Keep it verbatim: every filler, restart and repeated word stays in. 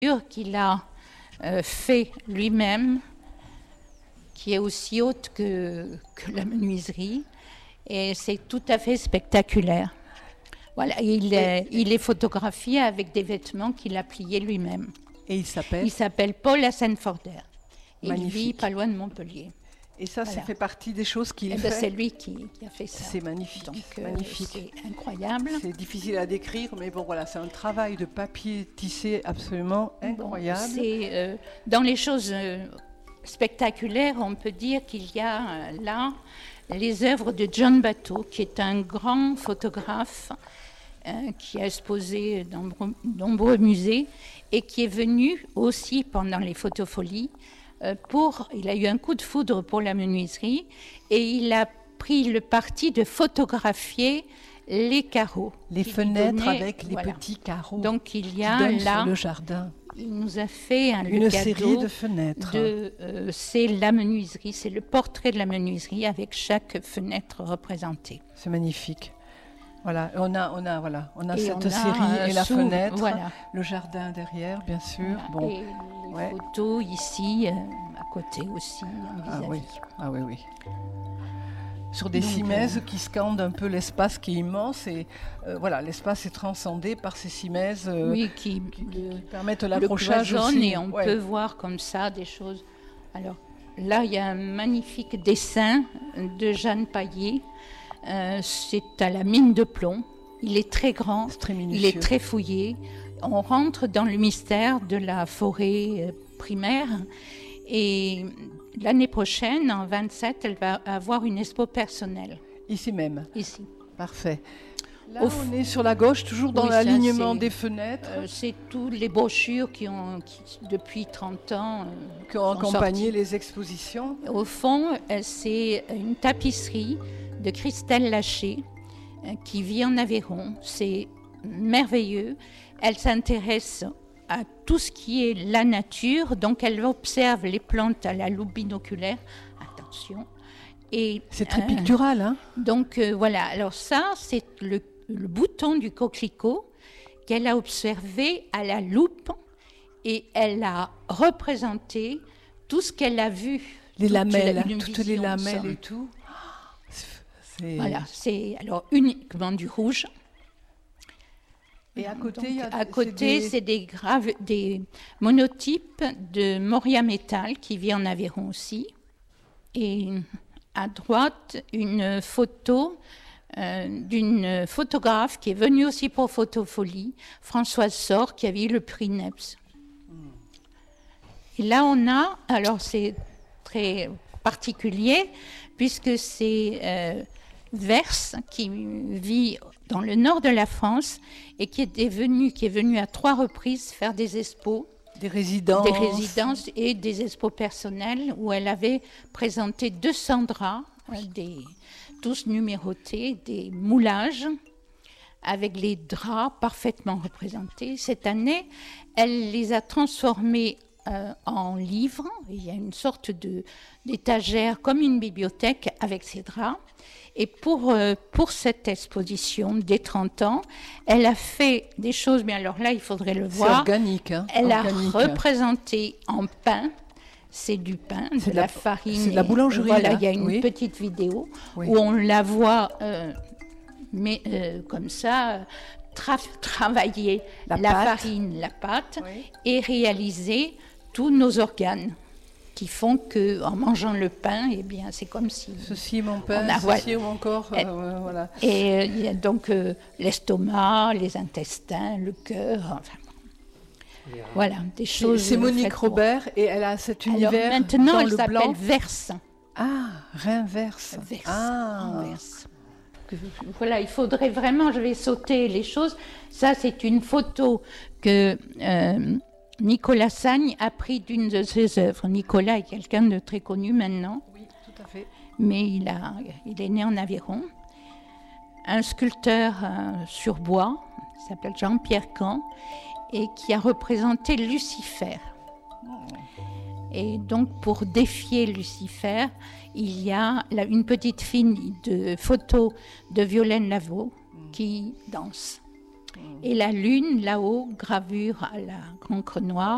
qu'il a euh, fait lui-même, qui est aussi haute que, que la menuiserie, et c'est tout à fait spectaculaire. Voilà, il est, il est photographié avec des vêtements qu'il a pliés lui-même. Et il s'appelle Il s'appelle Paul Hassenforder. Il Magnifique. vit pas loin de Montpellier. Et ça, Voilà. ça fait partie des choses qu'il Eh fait. ben, c'est lui qui, qui a fait ça. C'est magnifique, Donc, c'est euh, magnifique. c'est incroyable. C'est difficile à décrire, mais bon, voilà, c'est un travail de papier tissé absolument incroyable. Bon, c'est, euh, dans les choses euh, spectaculaires, on peut dire qu'il y a euh, là les œuvres de John Batto, qui est un grand photographe euh, qui a exposé dans de nombreux musées et qui est venu aussi pendant les photofolies. Euh, pour, il a eu un coup de foudre pour la menuiserie et il a pris le parti de photographier les carreaux. Les fenêtres donnaient, avec les voilà. petits carreaux. Donc il y a qui donnent là sur le jardin. Il nous a fait un une cadeau série de fenêtres. De, euh, c'est la menuiserie, c'est le portrait de la menuiserie avec chaque fenêtre représentée. C'est magnifique. Voilà, on a, on a, voilà, on a et cette on a, série euh, et la sous, fenêtre, voilà. Le jardin derrière, bien sûr. Voilà. Bon. Et les ouais. photos ici, euh, à côté aussi, en ah vis-à-vis. oui, ah oui, oui. Sur des Donc, cimaises euh, qui scandent un peu l'espace qui est immense et euh, voilà, l'espace est transcendé par ces cimaises euh, oui, qui, qui, qui, le, qui permettent le l'accrochage cloisonne aussi. Et on ouais. peut voir comme ça des choses. Alors là, il y a un magnifique dessin de Jeanne Paillet. Euh, c'est à la mine de plomb. Il est très grand, c'est très il est très fouillé. On rentre dans le mystère de la forêt euh, primaire. Et l'année prochaine, en vingt-sept, elle va avoir une expo personnelle. Ici même. Ici. Parfait. Là, Au on est sur la gauche, toujours dans oui, l'alignement ça, des fenêtres. Euh, c'est toutes les brochures qui ont, qui, depuis trente ans, euh, qui ont accompagné sorti. les expositions. Au fond, euh, c'est une tapisserie de Christelle Laché, euh, qui vit en Aveyron. C'est merveilleux. Elle s'intéresse à tout ce qui est la nature, donc elle observe les plantes à la loupe binoculaire. Attention. Et, c'est très euh, pictural, hein. Donc euh, voilà, alors ça, c'est le, le bouton du coquelicot qu'elle a observé à la loupe et elle a représenté tout ce qu'elle a vu. Les lamelles, la, toutes les lamelles et tout. C'est... Voilà, c'est alors uniquement du rouge. Et à côté, Donc, il y a, à côté, c'est des... c'est des, graves, des monotypes de Moria Metal qui vit en Aveyron aussi. Et à droite, une photo euh, d'une photographe qui est venue aussi pour Photofolie, Françoise Sor, qui avait eu le prix Neps. Mm. Et là, on a, alors c'est très particulier, puisque c'est euh, Verse qui vit dans le nord de la France et qui est venu, qui est venu à trois reprises faire des expos. Des résidences. Des résidences et des expos personnelles où elle avait présenté deux cents draps, des, tous numérotés, des moulages avec les draps parfaitement représentés. Cette année, elle les a transformés euh, en livres. Il y a une sorte de, d'étagère comme une bibliothèque avec ces draps. Et pour, euh, pour cette exposition des trente ans, elle a fait des choses, mais alors là, il faudrait le voir. C'est organique. Hein, elle organique. a représenté en pain, c'est du pain, c'est de la, la farine. C'est de la boulangerie. Voilà, là. il y a une oui. petite vidéo oui. où on la voit, euh, mais euh, comme ça, tra- travailler la, la pâte. farine, la pâte, oui. et réaliser tous nos organes, qui font qu'en mangeant le pain, eh bien, c'est comme si... Ceci est mon pain, a, ceci est mon corps, et, euh, voilà. Et euh, il y a donc euh, l'estomac, les intestins, le cœur, enfin... Yeah. Voilà, des choses... C'est Monique Robert, et elle a cet univers Alors maintenant, dans elle le s'appelle blanc. Verse. Ah, Reinverse. Verse, ah. Verse. Voilà, il faudrait vraiment, je vais sauter les choses. Ça, c'est une photo que... Euh, Nicolas Sagne a pris d'une de ses œuvres. Nicolas est quelqu'un de très connu maintenant. Oui, tout à fait. Mais il, a, il est né en Aveyron. Un sculpteur euh, sur bois, qui s'appelle Jean-Pierre Camp, et qui a représenté Lucifer. Oh. Et donc, pour défier Lucifer, il y a là, une petite fille de photos de Violaine Lavaux mm. qui danse. Et la lune, là-haut, gravure à la encre noire,